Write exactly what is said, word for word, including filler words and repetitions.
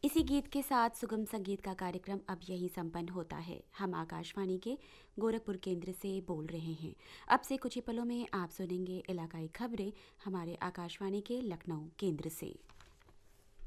इसी गीत के साथ सुगम संगीत का कार्यक्रम अब यही संपन्न होता है। हम आकाशवाणी के गोरखपुर केंद्र से बोल रहे हैं। अब से कुछ ही पलों में आप सुनेंगे इलाकाई खबरें हमारे आकाशवाणी के लखनऊ केंद्र से।